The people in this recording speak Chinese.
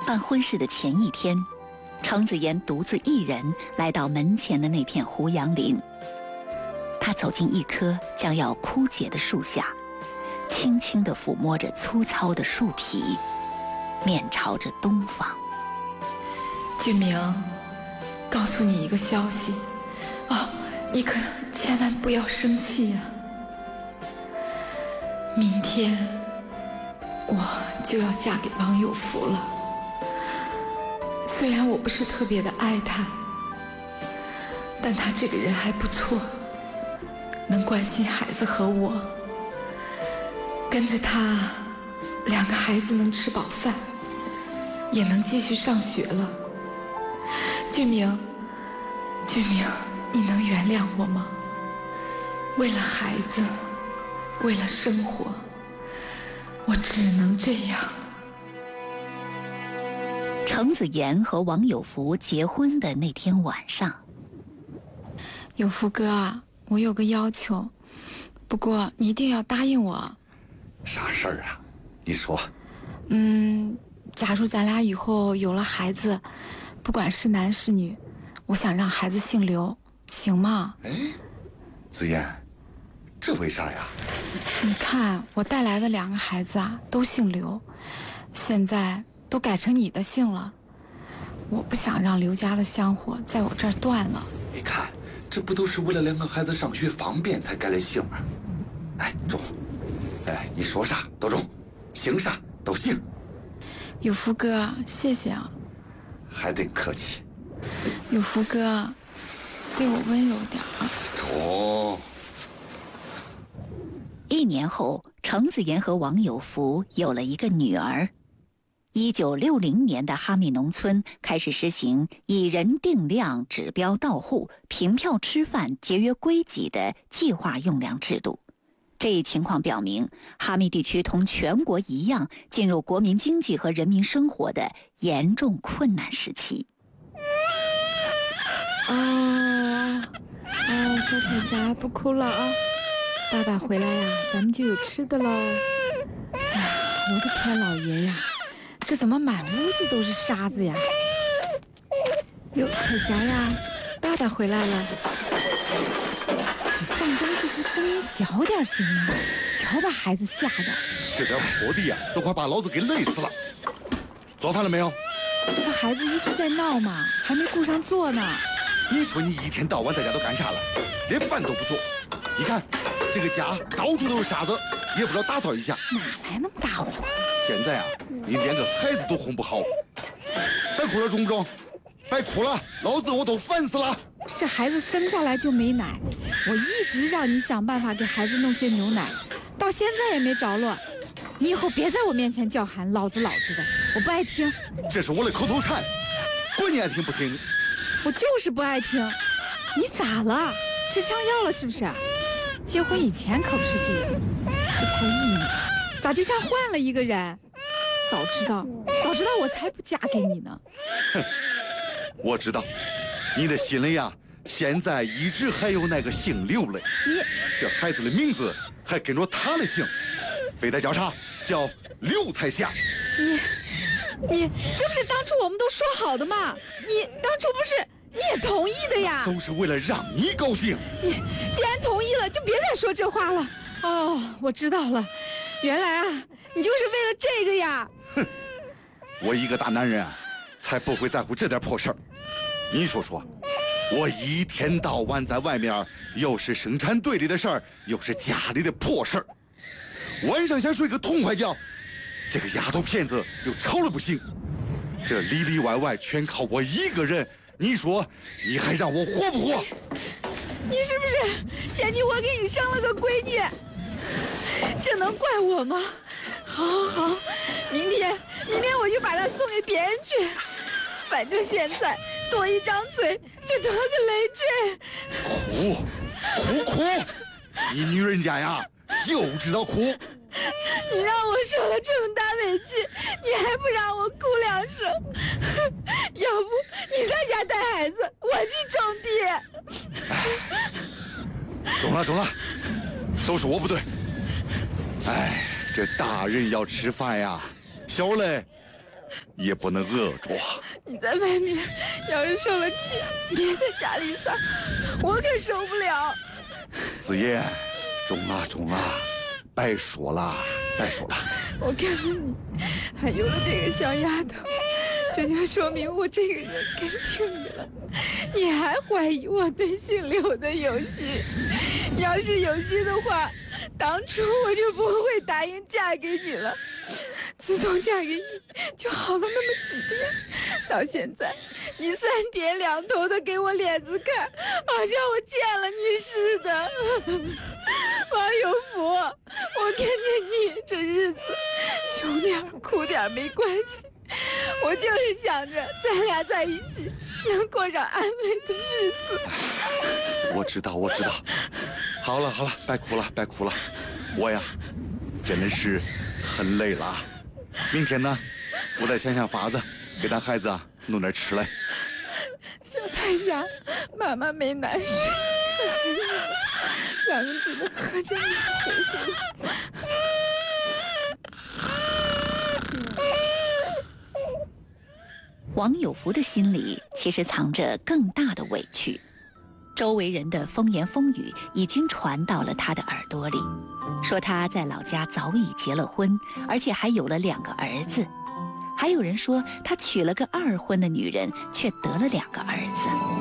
办婚事的前一天，程子妍独自一人来到门前的那片胡杨林。他走进一棵将要枯竭的树下，轻轻地抚摸着粗糙的树皮，面朝着东方。 俊明，告诉你一个消息啊，你可千万不要生气呀。明天我就要嫁给王有福了。虽然我不是特别的爱他，但他这个人还不错，能关心孩子和我。跟着他，2个孩子能吃饱饭，也能继续上学了。俊明，你能原谅我吗？为了孩子，为了生活，我只能这样。 程子妍和王有福结婚的那天晚上， 有福哥啊，我有个要求，不过你一定要答应我。 啥事儿啊？你说。 假如咱俩以后有了孩子，不管是男是女，我想让孩子姓刘，行吗？ 哎，子妍，这为啥呀？ 你看我带来的2个孩子啊，都姓刘，现在都改成你的姓了。我不想让刘家的香火在我这儿断了。 你看，这不都是为了2个孩子上学方便才改了姓吗？哎，中。哎，你说啥都中，姓啥都行。 有福哥，谢谢啊。 还得客气。 有福哥，对我温柔点啊。 中。 1年后，程子妍和王有福有了一个女儿。1960年的哈密农村开始实行以人定量、指标到户、凭票吃饭、节约归己的计划用粮制度。这一情况表明，哈密地区同全国一样进入国民经济和人民生活的严重困难时期。 小彩霞不哭了啊！爸爸回来呀，咱们就有吃的喽。哎呀，我的天老爷呀，这怎么满屋子都是沙子呀？哟，彩霞呀，爸爸回来了。你放东西时声音小点行吗？瞧把孩子吓的。 这点破地呀，都快把老子给累死了。做饭了没有？ 这个孩子一直在闹嘛，还没顾上做呢。 你说你一天到晚在家都干啥了？连饭都不做。你看这个家到处都是沙子，也不知道打扫一下。 哪来那么大火？ 现在啊，你连个孩子都哄不好。别哭了，中不中？别哭了，老子我都烦死了。 这孩子生下来就没奶，我一直让你想办法给孩子弄些牛奶，到现在也没着落。你以后别在我面前叫喊老子的，我不爱听。 这是我的口头禅，管你爱听不听。 我就是不爱听。你咋了？吃枪药了是不是？结婚以前可不是这样，这才1年，咋就像换了一个人？早知道我才不嫁给你呢。 哼，我知道，你的心里呀，现在一直还有那个姓刘嘞。这孩子的名字还跟着他的姓，非得叫啥？叫刘彩霞。 你这不是当初我们都说好的吗？你当初不是你也同意的呀？ 都是为了让你高兴。 你既然同意了，就别再说这话了。哦，我知道了，原来啊，你就是为了这个呀。 哼，我一个大男人啊，才不会在乎这点破事儿。你说说，我一天到晚在外面，又是生产队里的事儿，又是家里的破事儿，晚上想睡个痛快觉，这个丫头片子又吵了不行，这里里外外全靠我一个人，你说你还让我活不活？ 你是不是嫌弃我给你生了个闺女？这能怪我吗？好，明天我就把她送给别人去，反正现在多一张嘴就得个累赘。 哭，你女人家呀就知道哭。 你让我受了这么大委屈，你还不让我哭2声？要不你在家带孩子，我去种地。中了，都是我不对。哎，这大人要吃饭呀，小嘞也不能饿着。 你在外面要是受了气，别在家里撒，我可受不了。 子夜，中了，别说了。 我看到你还有了这个小丫头，这就说明我这个人跟定你了。你还怀疑我对姓刘的有心？要是有心的话，当初我就不会答应嫁给你了。自从嫁给你，就好了那么几天，到现在，你三天两头的给我脸子看，好像我见了你似的。王有福，我跟着你这日子，穷点苦点没关系，我就是想着咱俩在一起能过上安稳的日子。 我知道。好了，别哭了，我呀，真的是很累了啊。明天呢，我再想法子给咱孩子弄点吃来。 小彩霞，妈妈没奶水，咱们只能喝着你回来。 王有福的心里其实藏着更大的委屈，周围人的风言风语已经传到了他的耳朵里，说他在老家早已结了婚，而且还有了2个儿子。还有人说他娶了个2婚的女人，却得了2个儿子。